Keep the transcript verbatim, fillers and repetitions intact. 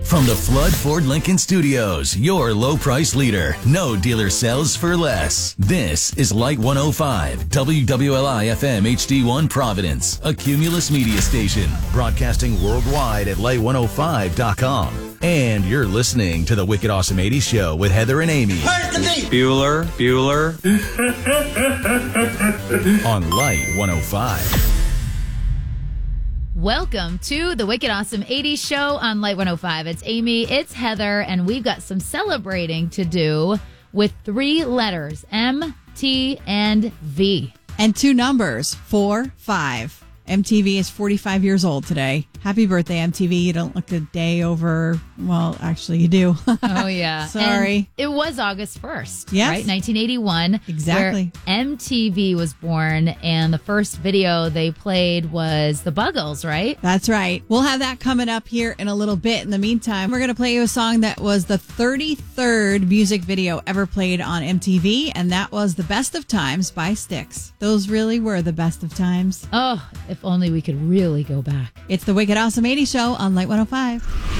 From the Flood Ford Lincoln Studios, your low price leader. No dealer sells for less. This is Light one oh five, W W L I F M H D one Providence, a Cumulus media station, broadcasting worldwide at light one oh five dot com. And you're listening to the Wicked Awesome eighties Show with Heather and Amy. Bueller, Bueller. On Light one oh five. Welcome to the Wicked Awesome eighties Show on Light one oh five. It's Amy, it's Heather, and we've got some celebrating to do with three letters, M, T, and V. And two numbers, four, five. M T V is forty-five years old today. Happy birthday, M T V. You don't look a day over, well, actually you do. Oh, yeah. Sorry. And it was August first, yes. right? nineteen eighty-one. Exactly. Where M T V was born, and the first video they played was The Buggles, right? That's right. We'll have that coming up here in a little bit. In the meantime, we're going to play you a song that was the thirty-third music video ever played on M T V, and that was The Best of Times by Styx. Those really were the best of times. Oh, if only we could really go back. It's the Wicked Awesome eighties Show on Light one oh five.